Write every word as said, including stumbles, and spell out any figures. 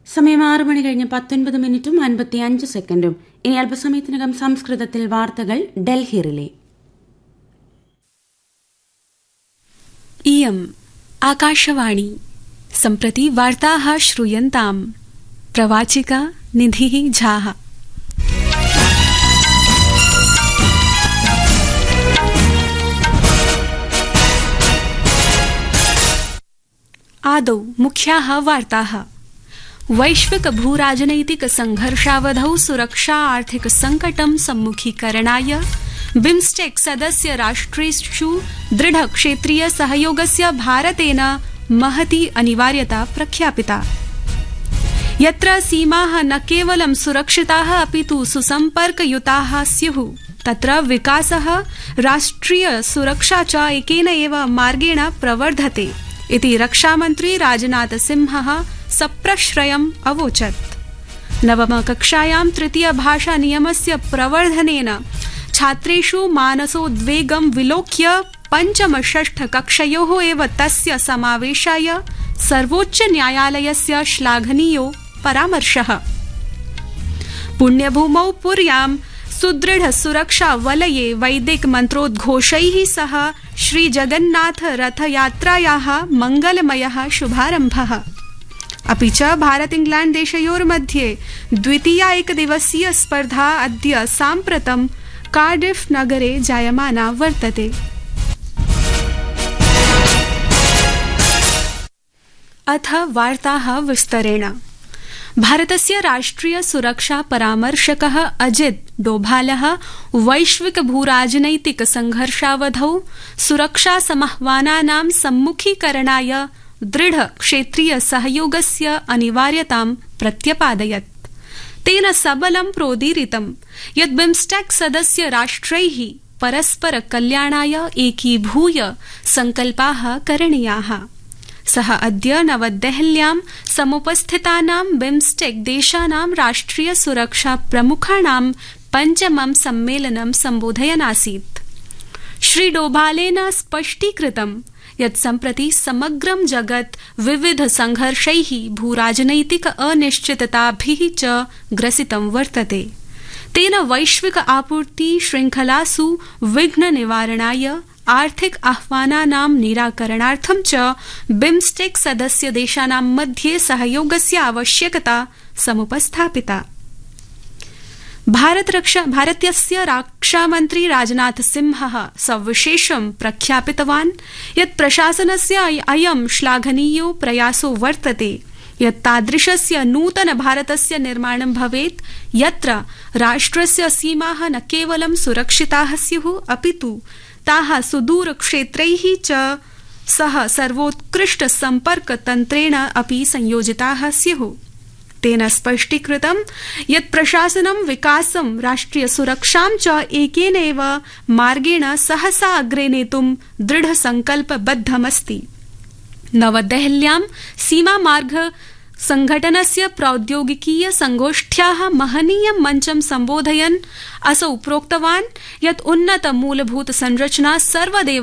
സമയം ആറ് മണി കഴിഞ്ഞ് പത്തൊൻപത് മിനിറ്റും അൻപത്തിയഞ്ച് സെക്കൻഡും. ഇനി അല്പസമയത്തിനകം സംസ്കൃതത്തിൽ വാർത്തകൾ ഡൽഹി റിലേ. इयम् आकाशवाणी. सम्प्रति वार्ताः श्रूयन्ताम्. प्रवाचिका निधिः झाः. आदौ मुख्याः वार्ताः. वैश्विक भूराजनैतिक संघर्षावधौ सुरक्षा आर्थिक संकटं सम्मुखीकरणाय बिम्स्टेक सदस्य राष्ट्रेषु दृढ क्षेत्रीय सहयोगस्य भारतेन महती अनिवार्यता प्रख्यापिता. यत्र सीमाः न केवलं सुरक्षिताः अपितु सुसम्पर्कयुताः स्युः तत्र विकासः राष्ट्रिय सुरक्षा च एकेन एव मार्गेण प्रवर्धते इति रक्षामन्त्री राजनाथ सिंहः सप्रश्रयम् अवोचत्. नवमकक्षायां तृतीय भाषा नियमस्य प्रवर्धनेन छात्रेषु मानसोद्वेगं विलोक्य पञ्चम-षष्ठ कक्षयोः एव तस्य समावेशाय सर्वोच्च न्यायालयस्य श्लाघनीयो परामर्शः. पुण्यभूमौ पुर्यां सुदृढ सुरक्षा वलये वैदिक मन्त्रोद्घोषैः सह श्रीजगन्नाथ रथयात्रायाः मङ्गलमयः शुभारम्भः. अपि च भारत इंग्लैण्ड देशयोर्मध्ये द्वितीया एकदिवसीय स्पर्धा अद्य साम्प्रतं कार्डिफ नगरे जायमाना वर्तते. अथ वार्ताः विस्तरेण. भारतस्य राष्ट्रिय सुरक्षा परामर्शकः अजित डोभालः वैश्विक भूराजनैतिक संघर्षावधौ सुरक्षा समाह्वानानां सम्मुखीकरणाय दृढ क्षेत्रीय सहयोगस्य अनिवार्यतां प्रत्यपादयत्. तेन सबलं प्रोदीरितं यत् बिम्स्टेक सदस्य राष्ट्रैः परस्पर कल्याणाय एकीभूय संकल्पाः करणीयाः. सः अद्य नवदेहल्यां समुपस्थितानां बिम्स्टेक देशानां राष्ट्रिय सुरक्षा प्रमुखाणां पञ्चमं सम्मेलनं सम्बोधयन् आसीत्. श्री डोभालेन स्पष्टीकृतं यत् सम्प्रति समग्रं जगत् विविध संघर्षैः भूराजनैतिक अनिश्चितताभिः च ग्रसितं वर्तते. तेन वैश्विक आपूर्ति श्रृंखलासु विघ्न निवारणाय आर्थिक आह्वानानां निराकरणार्थं च बिम्स्टेक सदस्य देशानां मध्ये सहयोगस्य आवश्यकता समुपस्थापिता. भारत रक्षा भारतस्य रक्षामन्त्री राजनाथ सिंहः सविशेषं प्रख्यापितवान् यत् प्रशासनस्य अयं श्लाघनीयो प्रयासो वर्तते यत् तादृशस्य नूतन भारतस्य निर्माणं भवेत् यत्र राष्ट्रस्य सीमाः न केवलं सुरक्षिताः स्युः अपितु ताः सुदूरक्षेत्रैः च सह सर्वोत्कृष्ट सम्पर्कतन्त्रेण अपि संयोजिताः स्युः. तेन स्पष्टीकृतं यत् प्रशासनं विकासं राष्ट्रिय सुरक्षां च एकेन एव मार्गेण सहसा अग्रे नेतुं दृढ संकल्पबद्धमस्ति. नवदेहल्यां सीमा मार्ग संघटनस्य प्रौद्योगिकीय संगोष्ठ्याः महनीयं मञ्चं सम्बोधयन् असौ प्रोक्तवान् यत् उन्नत मूलभूत संरचना सर्वदेव